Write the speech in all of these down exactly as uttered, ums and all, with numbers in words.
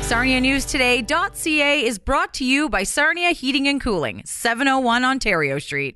Sarnia News Today dot C A is brought to you by Sarnia Heating and Cooling, seven oh one Ontario Street.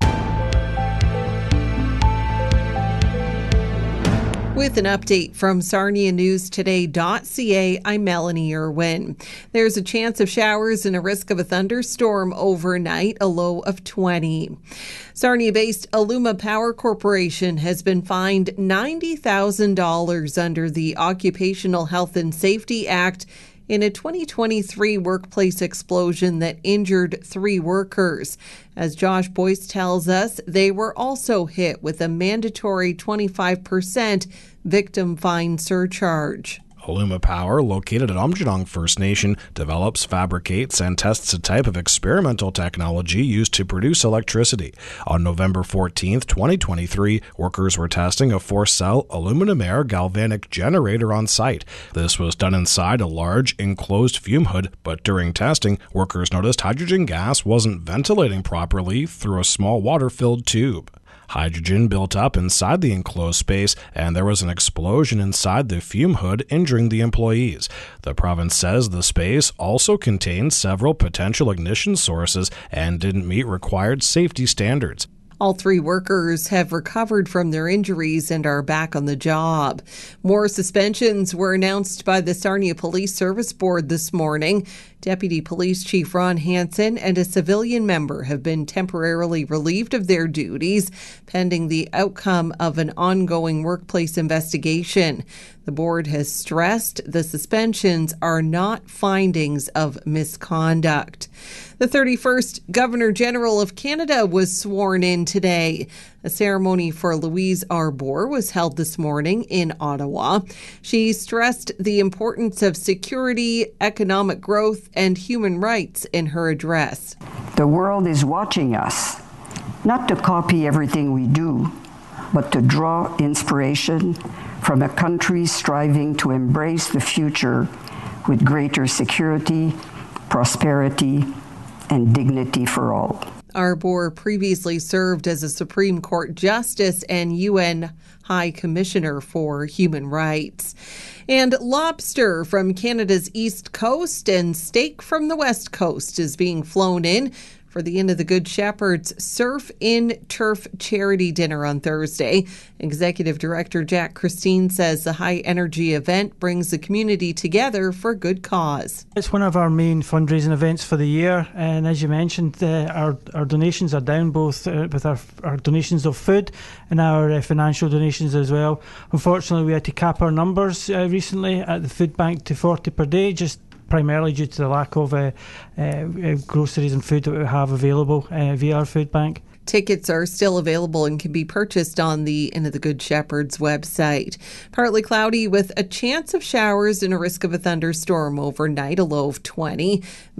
With an update from Sarnia News Today dot C A, I'm Melanie Irwin. There's a chance of showers and a risk of a thunderstorm overnight, a low of twenty. Sarnia-based Alluma Power Corporation has been fined ninety thousand dollars under the Occupational Health and Safety Act in a twenty twenty-three workplace explosion that injured three workers. As Josh Boyce tells us, they were also hit with a mandatory twenty-five percent victim fine surcharge. Alluma Power, located at Umjadong First Nation, develops, fabricates, and tests a type of experimental technology used to produce electricity. On November fourteenth, twenty twenty-three, workers were testing a four-cell aluminum air galvanic generator on site. This was done inside a large, enclosed fume hood, but during testing, workers noticed hydrogen gas wasn't ventilating properly through a small water-filled tube. Hydrogen built up inside the enclosed space, and there was an explosion inside the fume hood, injuring the employees. The province says the space also contained several potential ignition sources and didn't meet required safety standards. All three workers have recovered from their injuries and are back on the job. More suspensions were announced by the Sarnia Police Service Board this morning. Deputy Police Chief Ron Hansen and a civilian member have been temporarily relieved of their duties pending the outcome of an ongoing workplace investigation. The board has stressed the suspensions are not findings of misconduct. The thirty-first Governor General of Canada was sworn in today. A ceremony for Louise Arbour was held this morning in Ottawa. She stressed the importance of security, economic growth, and human rights in her address. The world is watching us, not to copy everything we do, but to draw inspiration from a country striving to embrace the future with greater security, prosperity, and dignity for all. Arbour previously served as a Supreme Court Justice and U N High Commissioner for Human Rights. And lobster from Canada's East Coast and steak from the West Coast is being flown in for the Inn of the Good Shepherd's Surf in Turf charity dinner on Thursday. Executive Director Jack Christine says the high-energy event brings the community together for a good cause. It's one of our main fundraising events for the year, and as you mentioned, uh, our, our donations are down both uh, with our, our donations of food and our uh, financial donations as well. Unfortunately, we had to cap our numbers uh, recently at the food bank to forty per day, just primarily due to the lack of uh, uh, groceries and food that we have available uh, via our food bank. Tickets are still available and can be purchased on the Inn of the Good Shepherd's website. Partly cloudy with a chance of showers and a risk of a thunderstorm overnight, a low of twenty.